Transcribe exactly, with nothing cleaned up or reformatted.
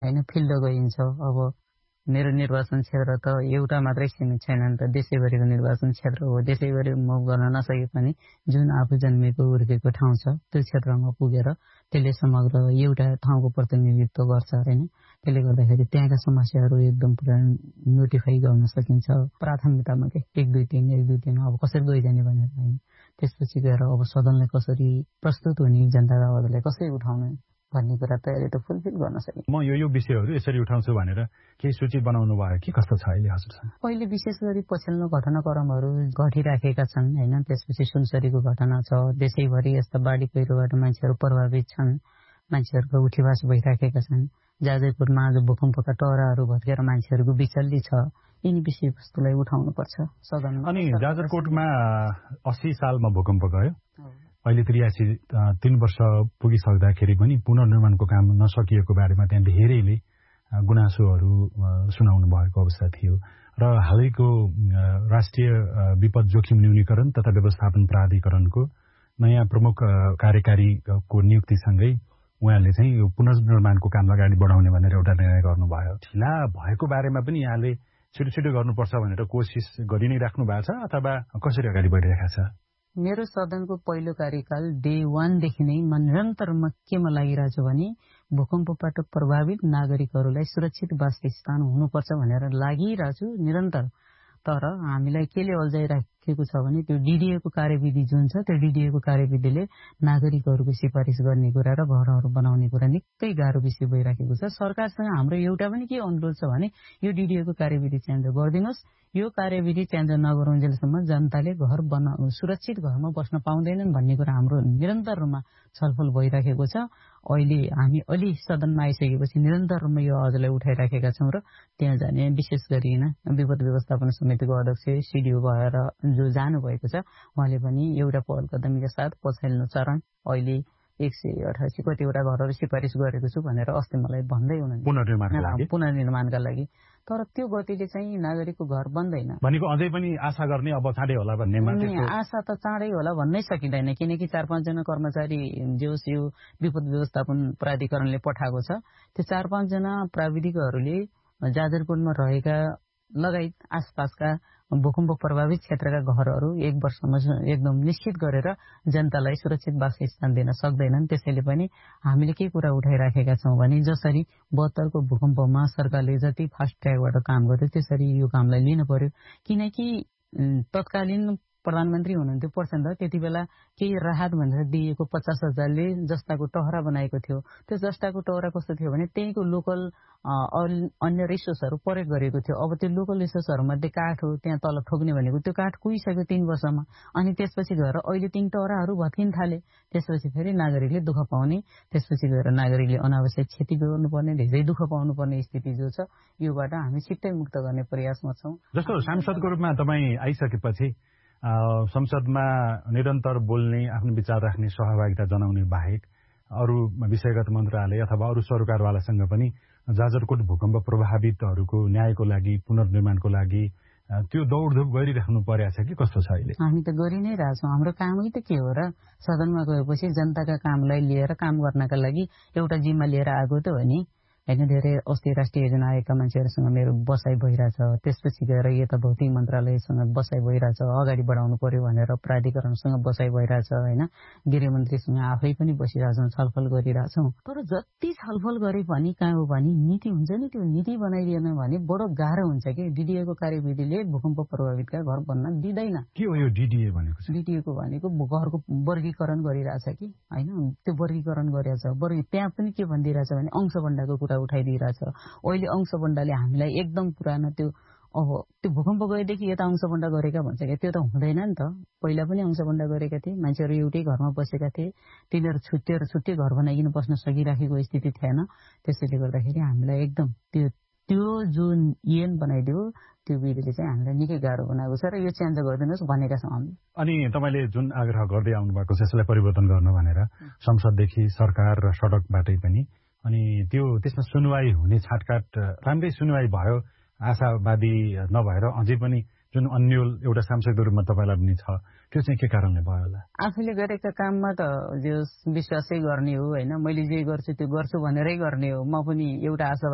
हैन फिल्ड गइन्छ। अब मेरो निर्वाचन क्षेत्र त एउटा मात्रै सीमित छैन नि त, देशैभरिको निर्वाचन क्षेत्र हो। देशैभरि म गर्न नसके पनि जुन आफू जन्मेको हुर्केको ठाउँ छ त्यो क्षेत्रमा पुगेर त्यसले समग्र एउटा ठाउँको प्रतिनिधित्व गर्छ हैन। त्यसले गर्दाखेरि त्यहाँका समस्याहरू एकदम पुरा नोटिफाई गर्न सकिन्छ प्राथमिकतामा के एक दुई तीन एक दुई तीन अब कसरी गइजाने भनेर हैन। त्यसपछि गएर अब सदनलाई कसरी प्रस्तुत हुने, जनताको आवाजलाई कसरी उठाउने भन्ने कुरा तयारी त फुलफिल गर्न सकिन्छ। म यो यो विषयहरू यसरी उठाउँछु भनेर केही सूची बनाउनु भयो कि कस्तो छ अहिले हजुरसँग? पहिले विशेष गरी पछिल्लो घटनाक्रमहरू घटिराखेका छन् हैन। त्यसपछि सुनसरीको घटना छ, देशैभरि यस्ता बाढी पहिरोबाट मान्छेहरू प्रभावित छन्, मान्छेहरूको उठीवास भइराखेका छन्। जाजरकोटमा आज भूकम्पका टहराहरू भत्केर मान्छेहरूको बिचल्ली छ। यिनी विषयवस्तुलाई उठाउनु पर्छ सदनमा। अनि जाजरकोटमा अस्सी सालमा भूकम्प गयो, अहिले त्रियासी तीन वर्ष पुगिसक्दाखेरि पनि पुनर्निर्माणको काम नसकिएको बारेमा त्यहाँ धेरैले गुनासोहरू सुनाउनु भएको अवस्था थियो र हालैको राष्ट्रिय विपद जोखिम न्यूनीकरण तथा व्यवस्थापन प्राधिकरणको नयाँ प्रमुख कार्यकारीको नियुक्तिसँगै उहाँले चाहिँ यो पुनर्निर्माणको काम अगाडि बढाउने भनेर एउटा निर्णय गर्नुभयो। ढिला भएको बारेमा पनि यहाँले छिटो छिटो गर्नुपर्छ भनेर कोसिस गरि नै राख्नु भएको छ अथवा कसरी अगाडि बढिरहेको छ? मेरो सदनको पहिलो कार्यकाल डे वानदेखि नै म निरन्तर म केमा लागिरहेछु भने भूकम्पबाट प्रभावित नागरिकहरूलाई सुरक्षित वासस्थान हुनुपर्छ भनेर लागिरहेछु निरन्तर। तर हामीलाई केले अल्झाइराखेको छ भने त्यो डिडिएको कार्यविधि जुन छ त्यो डिडिएको कार्यविधिले नागरिकहरूको सिफारिस गर्ने कुरा र घरहरू बनाउने कुरा निकै गाह्रो विषय भइराखेको छ। सरकारसँग हाम्रो एउटा पनि के अनुरोध छ भने यो डिडिएको कार्यविधि चेन्ज गरिदिनुहोस्। यो कार्यविधि चेन्ज नगरुन्जेलसम्म जनताले घर बना सुरक्षित घरमा बस्न पाउँदैनन् भन्ने कुरा हाम्रो निरन्तर रूपमा छलफल भइराखेको छ। अहिले हामी अलि सदनमा आइसकेपछि निरन्तर रूपमा यो आवाजलाई उठाइराखेका छौँ र त्यहाँ जाने विशेष गरिकन विपद व्यवस्थापन समितिको अध्यक्ष सिडिओ भएर जो जानुभएको छ उहाँले पनि एउटा पहल कदमीका साथ पछिल्लो चरण अहिले एक सय अठासी कतिवटा घरहरू सिफारिस गरेको छु भनेर अस्ति मलाई भन्दै हुनुहुन्छ पुनर्निर्माणका लागि। तर त्यो गतिले चाहिँ नागरिकको घर बन्दैन भनेको अझै पनि आशा गर्ने अब चाँडै होला भन्नेमा आशा त चाँडै होला भन्नै सकिँदैन, किनकि चार पाँचजना कर्मचारी जोस यो विपद व्यवस्थापन प्राधिकरणले पठाएको छ। त्यो चार पाँचजना प्राविधिकहरूले जाजरकोटमा रहेका लगायत आसपासका भूकम्प प्रभावित क्षेत्रका घरहरू एक वर्षमा एकदम निश्चित गरेर जनतालाई सुरक्षित वासस्थान दिन सक्दैनन्। त्यसैले पनि हामीले के कुरा उठाइराखेका छौँ भने जसरी बहत्तरको भूकम्पमा सरकारले जति फास्ट ट्र्याकबाट काम गर्यो त्यसरी यो कामलाई लिनु पर्यो। किनकि तत्कालीन प्रधानमन्त्री हुनुहुन्थ्यो प्रचण्ड, त्यति बेला केही राहत भनेर दिएको पचास हजारले जस्ताको टहरा बनाएको थियो। त्यो जस्ताको टहरा कस्तो थियो भने त्यहीँको लोकल अन्य रिसोर्सहरू प्रयोग गरेको थियो। अब त्यो लोकल रिसोर्सहरूमध्ये काठ हो, त्यहाँ तल ठोक्ने भनेको त्यो काठ कुहिसक्यो तीन वर्षमा। अनि त्यसपछि गएर अहिले तीन टहराहरू भत्किन थाले। त्यसपछि फेरि नागरिकले दुःख पाउने, त्यसपछि गएर नागरिकले अनावश्यक क्षति गर्नुपर्ने, धेरै दुःख पाउनुपर्ने स्थिति जो छ योबाट हामी छिट्टै मुक्त गर्ने प्रयासमा छौँ। जस्तो सांसदको रूपमा तपाईँ आइसकेपछि संसदमा निरन्तर बोल्ने, आफ्नो विचार राख्ने, सहभागिता जनाउने बाहेक अरू विषयगत मन्त्रालय अथवा अरू सरकारवालासँग पनि जाजरकोट भूकम्प प्रभावितहरूको न्यायको लागि, पुनर्निर्माणको लागि त्यो दौडधुप गरिराख्नु परेको छ कि कस्तो छ अहिले? हामी त गरि नै रहेछौँ। हाम्रो कामै त के हो र, सदनमा गएपछि जनताका कामलाई लिएर काम गर्नका लागि एउटा जिम्मा लिएर आएको त हो नि हैन। धेरै अस्ति राष्ट्रिय योजना आएका मान्छेहरूसँग मेरो बसाइ भइरहेछ, त्यसपछि गएर यता भौतिक मन्त्रालयसँग बसाइ भइरहेछ, अगाडि बढाउनु पर्यो भनेर प्राधिकरणसँग बसाइ भइरहेछ हैन। गृहमन्त्रीसँग आफै पनि बसिरहेछौँ, छलफल गरिरहेछौँ। तर जति छलफल गरे पनि कहाँ हो भने नीति हुन्छ नि, त्यो नीति बनाइदिएन भने बडो गाह्रो हुन्छ कि। डिडिएको कार्यविधिले भूकम्प प्रभावितका घर बन्न दिँदैन। के हो यो डिडिए भनेको? डिडिएको भनेको घरको वर्गीकरण गरिरहेछ कि हैन, त्यो वर्गीकरण गरिरहेछ। वर्गी त्यहाँ पनि के भनिदिरहेछ भने अंशबन्डाको कुरा उठाइदिइरहेछ। अहिले अंशबन्डाले हामीलाई एकदम पुरानो त्यो अब त्यो भूकम्प गएदेखि यता अंशबन्डा गरेका भन्छ क्या, त्यो त हुँदैन नि त। पहिला पनि अंशबन्डा गरेका थिए, मान्छेहरू एउटै घरमा बसेका थिए, तिनीहरू छुट्टिएर छुट्टै घर बनाइकन बस्न सकिराखेको स्थिति थिएन। त्यसैले गर्दाखेरि हामीलाई एकदम त्यो त्यो जुन ऐन बनाइदियो त्यो विधिले चाहिँ हामीलाई निकै गाह्रो बनाएको छ र यो चेन्ज गरिदिनुहोस् भनेका छौँ हामी। अनि तपाईँले जुन आग्रह गर्दै आउनु भएको छ यसलाई परिवर्तन गर्न भनेर संसददेखि सरकार र सडकबाटै पनि, अनि त्यो त्यसमा सुनवाई हुने छाटकाट राम्रै सुनवाई भयो, आशावादी नभएर अझै पनि जुन अन्यल एउटा सांसदको रूपमा तपाईँलाई पनि छ, त्यो चाहिँ के कारणले भयो होला? आफूले गरेका काममा त जो विश्वासै गर्ने हो हैन। मैले जे गर्छु त्यो गर्छु भनेरै गर्ने हो। म पनि एउटा आशा